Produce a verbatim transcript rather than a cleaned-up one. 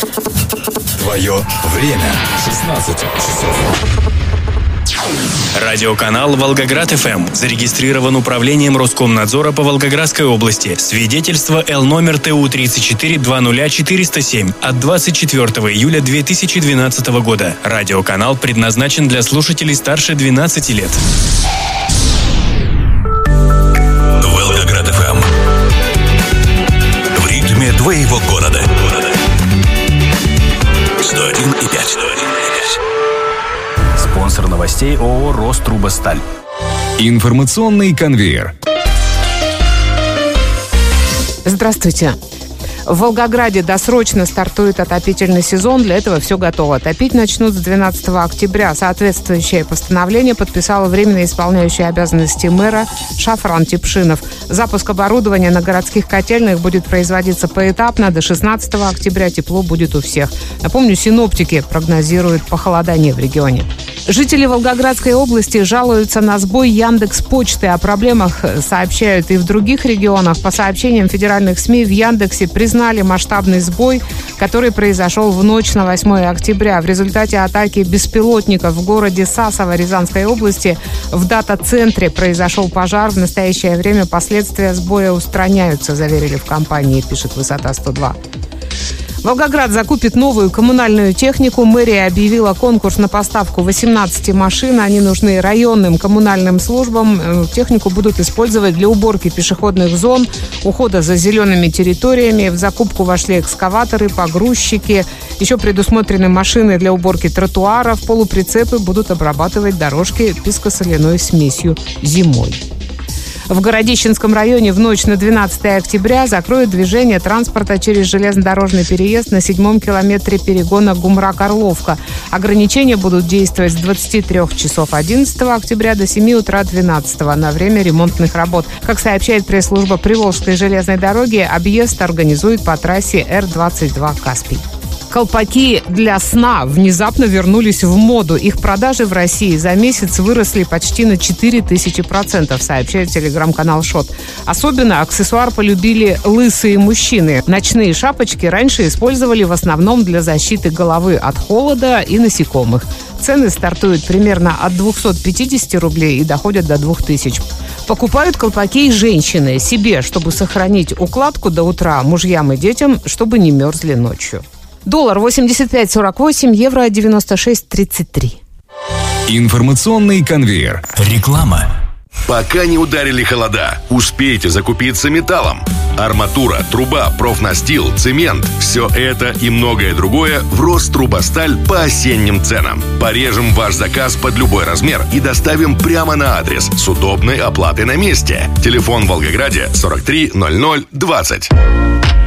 Твое время. шестнадцать часов. Радиоканал «Волгоград-ФМ» зарегистрирован управлением Роскомнадзора по Волгоградской области. Свидетельство Л номер Т У тридцать четыре двадцать четыреста семь от двадцать четвёртого июля две тысячи двенадцатого года. Радиоканал предназначен для слушателей старше двенадцати лет. Волгоград-ФМ. В ритме твоего города. сто один и пять. Спонсор новостей ООО «Рострубосталь». Информационный конвейер. Здравствуйте. В Волгограде досрочно стартует отопительный сезон. Для этого все готово. Топить начнут с двенадцатого октября. Соответствующее постановление подписала временно исполняющая обязанности мэра Шафран Типшинов. Запуск оборудования на городских котельных будет производиться поэтапно. До шестнадцатого октября тепло будет у всех. Напомню, синоптики прогнозируют похолодание в регионе. Жители Волгоградской области жалуются на сбой Яндекс.Почты. О проблемах сообщают и в других регионах. По сообщениям федеральных СМИ, в Яндексе признали масштабный сбой, который произошел в ночь на восьмое октября. В результате атаки беспилотников в городе Сасово Рязанской области в дата-центре произошел пожар. В настоящее время последствия сбоя устраняются, заверили в компании, пишет Высота сто два. Волгоград закупит новую коммунальную технику. Мэрия объявила конкурс на поставку восемнадцати машин. Они нужны районным коммунальным службам. Технику будут использовать для уборки пешеходных зон, ухода за зелеными территориями. В закупку вошли экскаваторы, погрузчики. Еще предусмотрены машины для уборки тротуаров. Полуприцепы будут обрабатывать дорожки песко-соляной смесью зимой. В Городищенском районе в ночь на двенадцатое октября закроют движение транспорта через железнодорожный переезд на седьмом километре перегона Гумрак-Орловка. Ограничения будут действовать с двадцати трёх часов одиннадцатого октября до семи утра двенадцатого на время ремонтных работ. Как сообщает пресс-служба Приволжской железной дороги, объезд организует по трассе Р двадцать два «Каспий». Колпаки для сна внезапно вернулись в моду. Их продажи в России за месяц выросли почти на четыре тысячи процентов, сообщает телеграм-канал Шот. Особенно аксессуар полюбили лысые мужчины. Ночные шапочки раньше использовали в основном для защиты головы от холода и насекомых. Цены стартуют примерно от двухсот пятидесяти рублей и доходят до двух тысяч. Покупают колпаки и женщины себе, чтобы сохранить укладку до утра, мужьям и детям, чтобы не мерзли ночью. Доллар восемьдесят пять сорок восемь, евро девяносто шесть тридцать три. Информационный конвейер. Реклама. Пока не ударили холода, успейте закупиться металлом. Арматура, труба, профнастил, цемент – все это и многое другое в Рострубосталь по осенним ценам. Порежем ваш заказ под любой размер и доставим прямо на адрес с удобной оплатой на месте. Телефон в Волгограде сорок три ноль ноль двадцать.